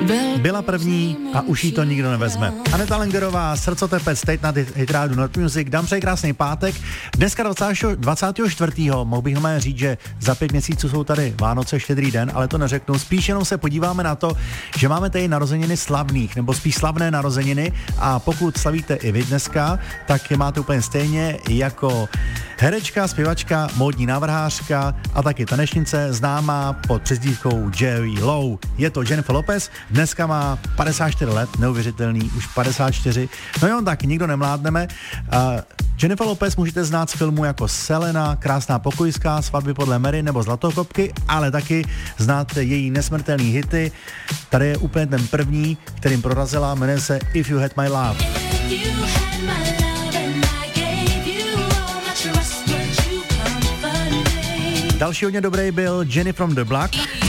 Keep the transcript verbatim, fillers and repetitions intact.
Byla první a už jí to nikdo nevezme. Aneta Lengerová, Srdcotepec, State na hitrádu Not Music. Dám přeji krásný pátek. Dneska dvacátého čtvrtého mohl bych normálně říct, že za pět měsíců jsou tady Vánoce, Štědrý den, ale to neřeknu. Spíš jenom se podíváme na to, že máme tady narozeniny slavných, nebo spíš slavné narozeniny, a pokud slavíte i vy dneska, tak je máte úplně stejně jako herečka, zpěvačka, módní návrhářka a taky tanečnice známá pod přezdívkou J Lo. Je to Jennifer Lopez, dneska má padesát čtyři let, neuvěřitelný, už padesát čtyři. No jo, tak nikdo nemládneme. Uh, Jennifer Lopez můžete znát z filmu jako Selena, Krásná pokojská, Svatby podle Mary nebo Zlatokopky, ale taky znáte její nesmrtelný hity. Tady je úplně ten první, kterým prorazila, jmenuje se If You Had My Love. Další hodně dobrý byl Jenny from the Block.